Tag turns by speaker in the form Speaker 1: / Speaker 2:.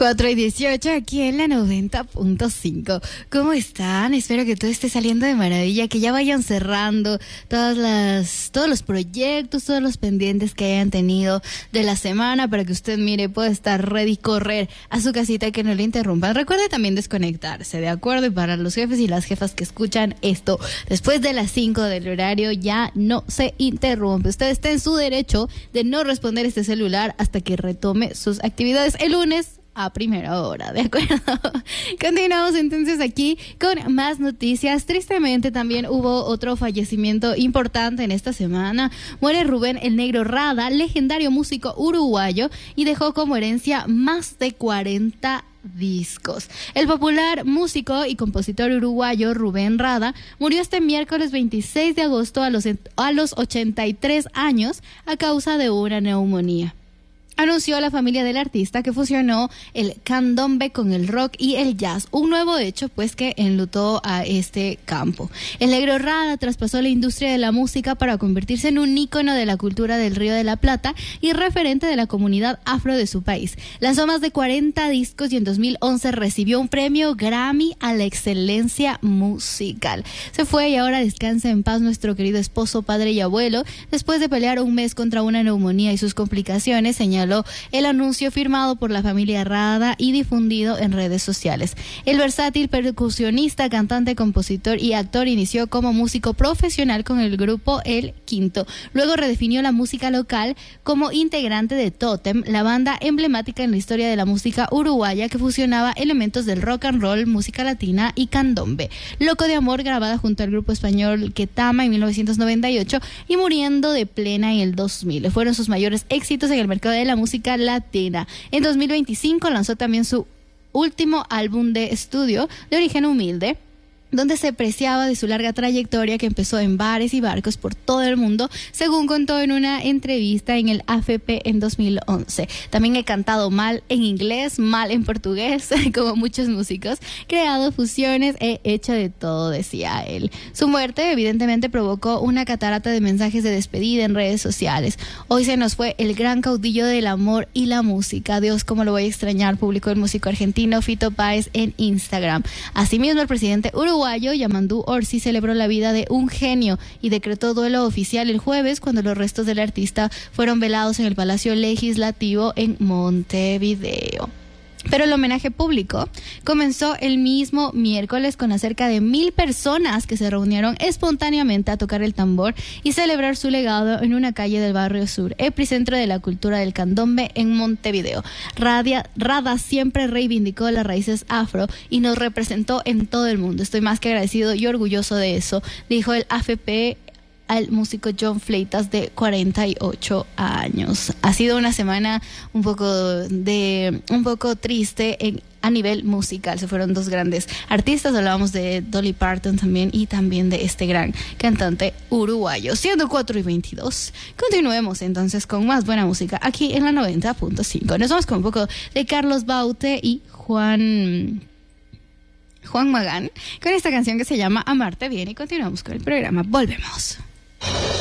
Speaker 1: 4:18 aquí en la 90.5. ¿Cómo están? Espero que todo esté saliendo de maravilla, que ya vayan cerrando todos los proyectos, todos los pendientes que hayan tenido de la semana para que usted, mire, pueda estar ready, correr a su casita y que no le interrumpan. Recuerde también desconectarse, ¿de acuerdo? Y para los jefes y las jefas que escuchan esto, después de las 5 del horario ya no se interrumpe. Usted está en su derecho de no responder este celular hasta que retome sus actividades el lunes a primera hora, ¿de acuerdo? Continuamos entonces aquí con más noticias. Tristemente también hubo otro fallecimiento importante en esta semana. Muere Rubén el Negro Rada, legendario músico uruguayo, y dejó como herencia más de 40 discos. El popular músico y compositor uruguayo Rubén Rada murió este miércoles 26 de agosto a los 83 años a causa de una neumonía. Anunció la familia del artista que fusionó el candombe con el rock y el jazz, un nuevo hecho pues que enlutó a este campo. El Negro Rada traspasó la industria de la música para convertirse en un ícono de la cultura del Río de la Plata y referente de la comunidad afro de su país. Lanzó más de 40 discos y en 2011 recibió un premio Grammy a la excelencia musical. Se fue y ahora descansa en paz nuestro querido esposo, padre y abuelo, después de pelear un mes contra una neumonía y sus complicaciones, señaló el anuncio firmado por la familia Rada y difundido en redes sociales. El versátil percusionista, cantante, compositor y actor inició como músico profesional con el grupo El Quinto. Luego redefinió la música local como integrante de Totem, la banda emblemática en la historia de la música uruguaya que fusionaba elementos del rock and roll, música latina y candombe. Loco de Amor, grabada junto al grupo español Ketama en 1998 y Muriendo de Plena en el 2000. Fueron sus mayores éxitos en el mercado de la música latina. En 2025 lanzó también su último álbum de estudio de origen humilde, donde se apreciaba de su larga trayectoria que empezó en bares y barcos por todo el mundo, según contó en una entrevista en el AFP en 2011. También he cantado mal en inglés, mal en portugués, como muchos músicos, creado fusiones, he hecho de todo, decía él. Su muerte evidentemente provocó una catarata de mensajes de despedida en redes sociales. Hoy se nos fue el gran caudillo del amor y la música. Dios, cómo lo voy a extrañar, publicó el músico argentino Fito Páez en Instagram. Asimismo, el presidente uruguayo Yamandú Orsi celebró la vida de un genio y decretó duelo oficial el jueves cuando los restos del artista fueron velados en el Palacio Legislativo en Montevideo. Pero el homenaje público comenzó el mismo miércoles con cerca de 1,000 personas que se reunieron espontáneamente a tocar el tambor y celebrar su legado en una calle del Barrio Sur, epicentro de la cultura del candombe en Montevideo. Rada siempre reivindicó las raíces afro y nos representó en todo el mundo. Estoy más que agradecido y orgulloso de eso, dijo el AFP al músico John Fleitas, de 48 años. Ha sido una semana un poco triste a nivel musical. Se fueron dos grandes artistas. Hablábamos de Dolly Parton también y también de este gran cantante uruguayo. Siendo 4:22, continuemos entonces con más buena música aquí en la 90.5. Nos vamos con un poco de Carlos Baute y Juan Magán con esta canción que se llama Amarte Bien y continuamos con el programa. Volvemos.